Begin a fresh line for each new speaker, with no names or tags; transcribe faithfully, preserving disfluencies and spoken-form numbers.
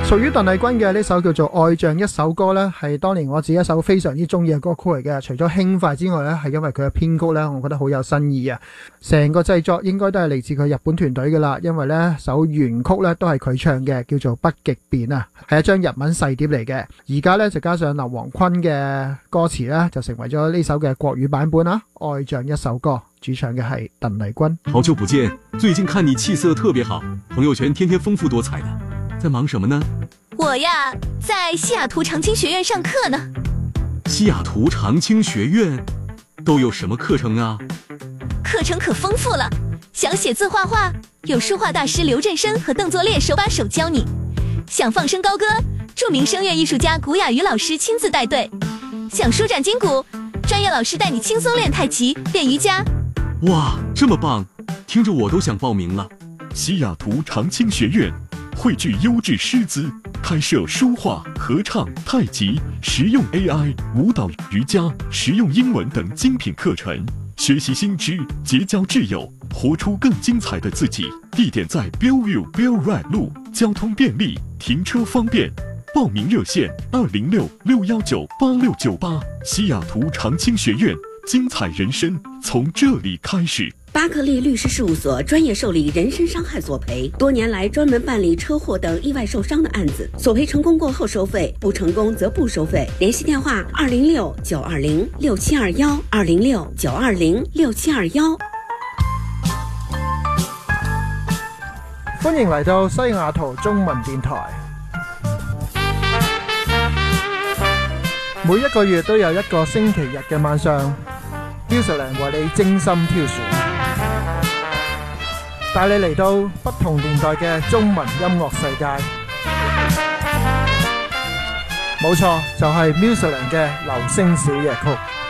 屬於鄧麗君嘅呢首叫做《愛像一首歌》呢，係當年我自己一首非常之中意嘅歌曲嚟嘅。除咗輕快之外呢，係因為佢嘅編曲呢，我覺得好有新意啊！成個製作應該都係嚟自佢日本團隊噶啦，因為呢首原曲呢都係佢唱嘅，叫做《北極變》啊，係一張日文細碟嚟嘅。而家呢，就加上劉黃坤嘅歌詞呢，就成為咗呢首嘅國語版本啦，《愛像一首歌》。主唱嘅係鄧麗君。
好久不見，最近看你氣色特別好，朋友圈天天豐富多彩的，在忙什麼呢？
我呀，在西雅圖長青學院上課呢。
西雅圖長青學院都有什麼課程啊？
課程可豐富了，想寫字畫畫，有書畫大師劉振生和鄧作烈手把手教你；想放聲高歌，著名聲樂藝術家古雅瑜老師親自帶隊；想舒展筋骨，專業老師帶你輕鬆練太極、練瑜伽。
哇，這麼棒，聽着我都想報名了。
西雅圖長青學院匯聚優質師資，開設書畫、合唱、太極、實用 A I、舞蹈、瑜伽、實用英文等精品課程，學習新知，結交摯友，活出更精彩的自己。地點在 Bellevue Bell Ride 路，交通便利，停車方便。報名熱線二零六六幺九八六九八。西雅圖長青學院，精彩人生從這裡開始。
巴克利律師事務所專業受理人身傷害索賠，多年來專門辦理車禍等意外受傷的案子，索賠成功過後收費，不成功則不收費。聯繫電話二零六九二零六七二幺二零六九二零六七二幺。
歡迎嚟到西雅圖中文電台。每一個月都有一個星期日嘅晚上，Musicland為你精心挑選，帶你嚟到不同年代嘅中文音樂世界。冇錯，就係 Musicland 嘅流星小夜曲。